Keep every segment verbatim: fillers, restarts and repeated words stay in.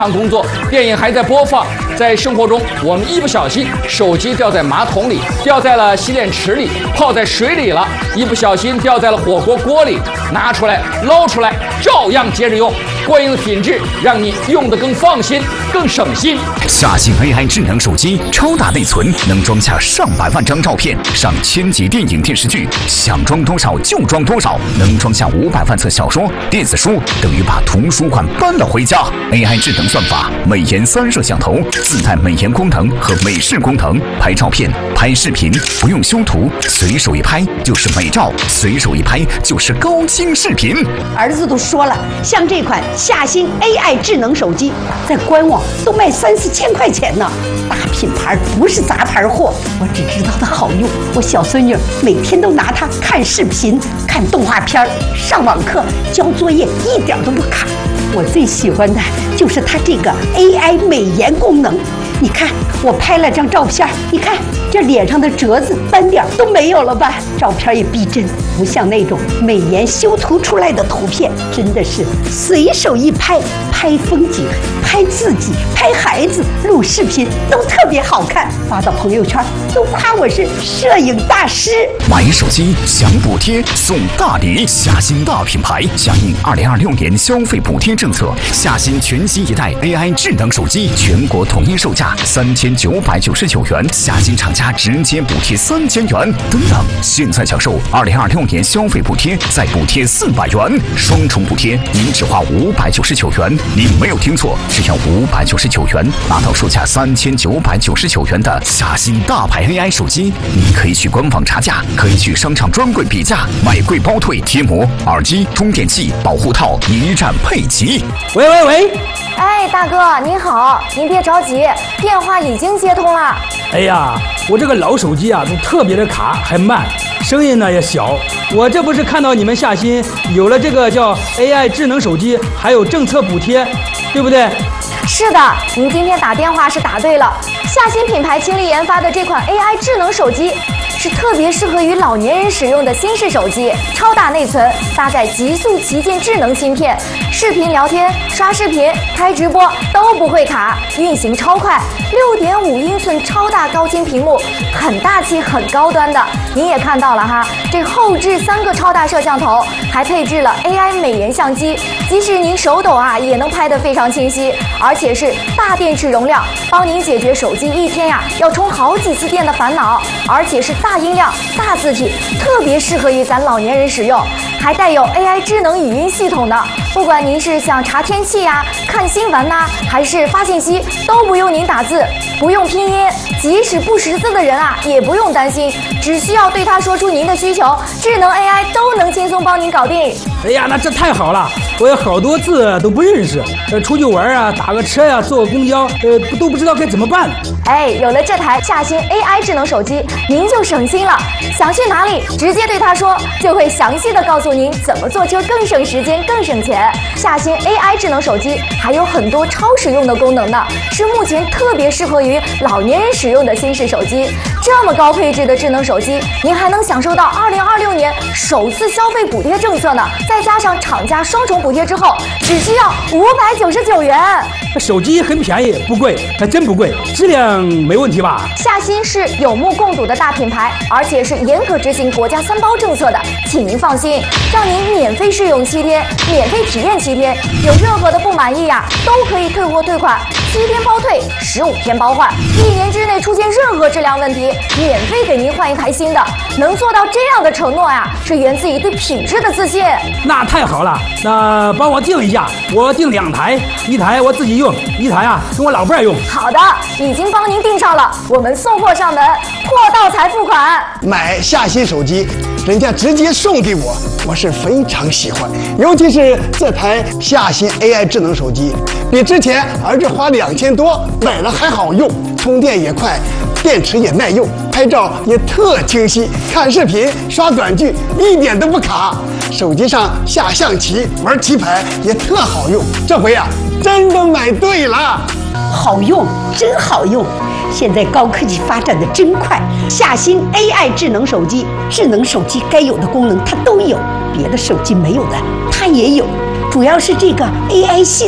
工作，电影还在播放。在生活中，我们一不小心手机掉在马桶里，掉在了洗脸池里，泡在水里了，一不小心掉在了火锅锅里，拿出来捞出来，照样接着用。过硬的品质让你用得更放心，更省心。 夏信 A I 智能手机，超大内存，能装下上百万张照片，上千集电影电视剧，想装多少就装多少，能装下五百万册小说、电子书，等于把图书馆搬了回家。A I 智能算法，美颜三摄像头，自带美颜功能和美视功能，拍照片、拍视频不用修图，随手一拍就是美照，随手一拍就是高清视频。 儿子都说了，像这款夏新 A I 智能手机，在官网都卖三四千块钱呢，大品牌不是杂牌货。我只知道它好用，我小孙女每天都拿它看视频、看动画片、上网课、交作业，一点都不卡。我最喜欢的就是它这个 A I 美颜功能。你看，我拍了张照片，你看这脸上的褶子、斑点都没有了吧？照片也逼真，不像那种美颜修图出来的图片，真的是随手一拍，拍风景、拍自己、拍孩子、录视频都特别好看，发到朋友圈都夸我是摄影大师。 买手机享补贴送大礼，夏新大品牌响应二零二六年消费补贴政策，夏新全新一代 A I 智能手机全国统一售价三千九百九十九元，夏新厂家直接补贴三千元。等等，现在享受二零二六年消费补贴，再补贴四百元，双重补贴，您只花五百九十九元。您没有听错，只要五百九十九元，拿到售价三千九百九十九元的夏新大牌 A I 手机。你可以去官网查价，可以去商场专柜比价，买贵包退，贴膜、耳机、充电器、保护套一站配齐。 喂喂喂！ 哎，大哥您好，您别着急，电话已经接通了。 哎呀，我这个老手机啊，都特别的卡，还慢，声音呢也小。我这不是看到你们夏新有了这个叫 A I 智能手机，还有政策补贴，对不对？ 是的，您今天打电话是打对了。夏新品牌倾力研发的这款 A I 智能手机，是特别适合于老年人使用的新式手机，超大内存，搭载极速旗舰智能芯片，视频聊天、刷视频、开直播都不会卡，运行超快，六点五英寸超大高清屏幕，很大气、很高端的。您也看到了哈，这后置三个超大摄像头，还配置了 A I 美颜相机，即使您手抖啊，也能拍得非常清晰，而且是大电池容量，帮您解决手机一天呀要充好几次电的烦恼，而且是大音量、大字体，特别适合于咱老年人使用，还带有 A I 智能语音系统的。不管您是想查天气呀、看新闻呐、还是发信息，都不用您打字，不用拼音，即使不识字的人啊，也不用担心，只需要对他说出您的需求，智能 A I 都能轻松帮您搞定。 哎呀，那这太好了！我有好多字都不认识，呃，出去玩啊，打个车呀、坐个公交，呃，都不知道该怎么办。 哎，有了这台夏新 A I 智能手机，您就省心了。想去哪里，直接对他说，就会详细的告诉您怎么坐车更省时间、更省钱。夏新 A I 智能手机还有很多超实用的功能呢，是目前特别适合于老年人使用的新式手机。这么高配置的智能手机，您还能享受到二零二六年首次消费补贴政策呢，再加上厂家双重补贴之后，只需要五百九十九元。 手机很便宜，不贵，还真不贵，质量没问题吧？ 夏新是有目共睹的大品牌，而且是严格执行国家三包政策的，请您放心，让您免费试用七天，免费体验七天，有任何的不满意呀、啊，都可以退货退款，七天包退，十五天包换，一年之内出现任何质量问题，免费给您换一台新的。能做到这样的承诺呀、啊，是源自于对品质的自信。 那太好了，那帮我订一下，我订两台，一台我自己用，一台啊跟我老伴儿用。 好的，已经帮您订上了，我们送货上门，货到才付款。 买夏新手机，人家直接送给我，我是非常喜欢。尤其是这台夏新 A I 智能手机，比之前儿子花两千多买了还好用，充电也快，电池也耐用，拍照也特清晰，看视频、刷短剧一点都不卡。手机上下象棋、玩棋牌也特好用。这回啊，真的买对了。 好用，真好用！现在高科技发展的真快，夏新 A I 智能手机，智能手机该有的功能它都有，别的手机没有的它也有，主要是这个 A I 系统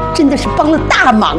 真的是帮了大忙。